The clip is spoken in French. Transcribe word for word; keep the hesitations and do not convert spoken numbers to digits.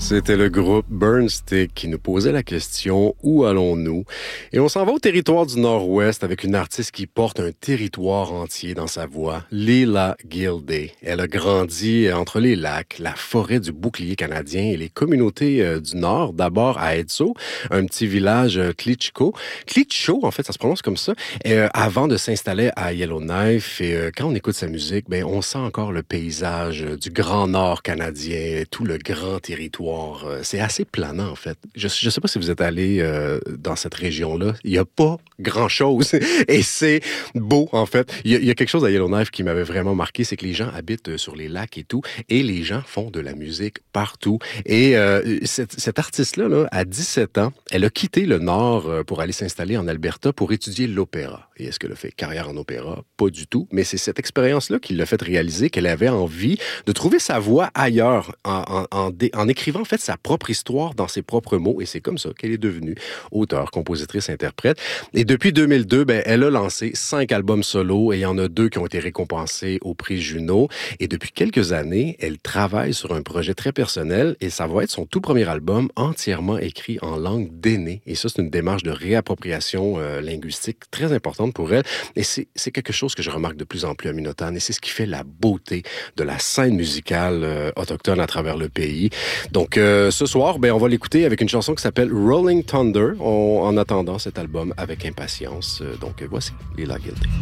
C'était le groupe Burnstick qui nous posait la question « Où allons-nous ?» Et on s'en va au territoire du Nord-Ouest avec une artiste qui porte un territoire entier dans sa voix, Leela Gilday. Elle a grandi entre les lacs, la forêt du bouclier canadien et les communautés euh, du Nord, d'abord à Edzo, un petit village euh, Klitschko. Klitschko, en fait, ça se prononce comme ça, euh, avant de s'installer à Yellowknife. Et euh, quand on écoute sa musique, ben, on sent encore le paysage euh, du Grand Nord canadien, tout le grand territoire. C'est assez planant, en fait. Je ne sais pas si vous êtes allé euh, dans cette région-là. Il n'y a pas grand-chose. Et c'est beau, en fait. Il y, a, il y a quelque chose à Yellowknife qui m'avait vraiment marqué, c'est que les gens habitent sur les lacs et tout, et les gens font de la musique partout. Et euh, cette, cette artiste-là, là, à dix-sept ans, elle a quitté le Nord pour aller s'installer en Alberta pour étudier l'opéra. Et est-ce qu'elle a fait carrière en opéra? Pas du tout. Mais c'est cette expérience-là qui l'a fait réaliser qu'elle avait envie de trouver sa voix ailleurs en, en, en, dé, en écrivant en fait sa propre histoire dans ses propres mots, et c'est comme ça qu'elle est devenue auteure, compositrice, interprète. Et depuis deux mille deux, ben, elle a lancé cinq albums solo, et il y en a deux qui ont été récompensés au prix Juno. Et depuis quelques années, elle travaille sur un projet très personnel, et ça va être son tout premier album entièrement écrit en langue d'aîné. Et ça, c'est une démarche de réappropriation euh, linguistique très importante pour elle. Et c'est, c'est quelque chose que je remarque de plus en plus à Minotagne, et c'est ce qui fait la beauté de la scène musicale euh, autochtone à travers le pays. Donc, Donc, euh, ce soir, ben, on va l'écouter avec une chanson qui s'appelle Rolling Thunder, on, en attendant cet album avec impatience. Donc, voici Leela Gilday.